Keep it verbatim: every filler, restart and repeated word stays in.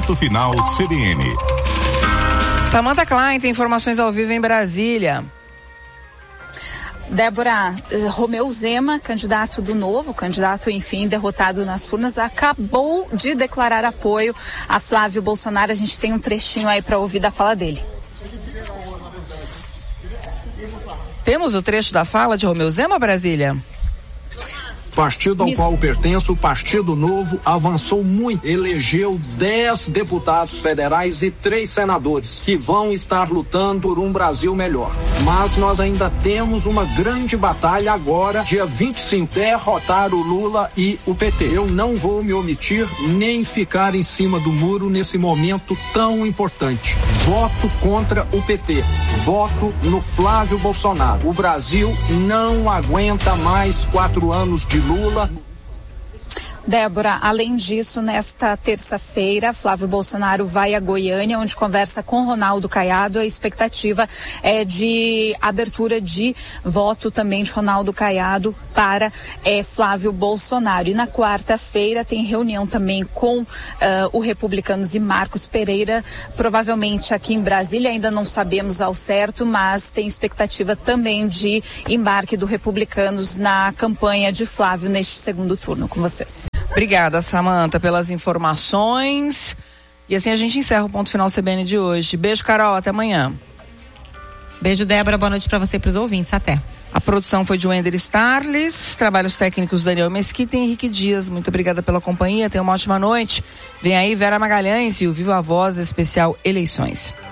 Ponto Final C B N. Samantha Klein tem informações ao vivo em Brasília. Débora, Romeu Zema, candidato do Novo, candidato, enfim, derrotado nas urnas, acabou de declarar apoio a Flávio Bolsonaro. A gente tem um trechinho aí para ouvir da fala dele. Temos o trecho da fala de Romeu Zema, Brasília? Partido ao qual pertenço, o Partido Novo, avançou muito, elegeu dez deputados federais e três senadores que vão estar lutando por um Brasil melhor. Mas nós ainda temos uma grande batalha agora, dia vinte e cinco, derrotar o Lula e o P T. Eu não vou me omitir nem ficar em cima do muro nesse momento tão importante. Voto contra o P T. Voto no Flávio Bolsonaro. O Brasil não aguenta mais quatro anos de Lula. Débora, além disso, nesta terça-feira, Flávio Bolsonaro vai a Goiânia, onde conversa com Ronaldo Caiado. A expectativa é de abertura de voto também de Ronaldo Caiado para é, Flávio Bolsonaro. E na quarta-feira tem reunião também com uh, o Republicanos e Marcos Pereira, provavelmente aqui em Brasília, ainda não sabemos ao certo, mas tem expectativa também de embarque do Republicanos na campanha de Flávio neste segundo turno. Com vocês. Obrigada, Samantha, pelas informações. E assim a gente encerra o Ponto Final C B N de hoje. Beijo, Carol, até amanhã. Beijo, Débora, boa noite para você e para os ouvintes, até. A produção foi de Wender Starles, trabalhos técnicos Daniel Mesquita e Henrique Dias. Muito obrigada pela companhia, tenha uma ótima noite. Vem aí Vera Magalhães e o Viva a Voz especial Eleições.